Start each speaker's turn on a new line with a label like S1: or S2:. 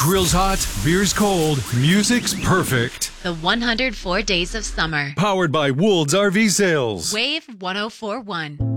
S1: Grill's hot, beer's cold, music's perfect.
S2: The 104 Days of Summer.
S1: Powered by Woold's RV Sales.
S2: Wave 1041.